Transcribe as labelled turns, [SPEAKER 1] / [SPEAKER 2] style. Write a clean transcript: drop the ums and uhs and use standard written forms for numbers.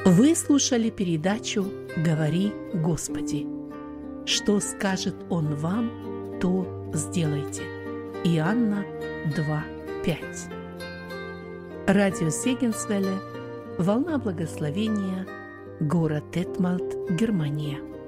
[SPEAKER 1] Вы слушали передачу «Говори, Господи». Что скажет Он вам, то сделайте. Иоанна 2:5. Радио Сегенсвелле, волна благословения, город Детмальд, Германия.